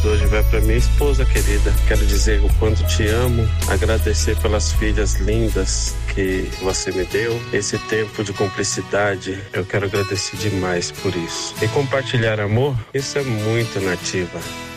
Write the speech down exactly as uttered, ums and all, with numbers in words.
Hoje vai para minha esposa querida. Quero dizer o quanto te amo, agradecer pelas filhas lindas que você me deu. Esse tempo de cumplicidade, eu quero agradecer demais por isso. E compartilhar amor, isso é muito nativa.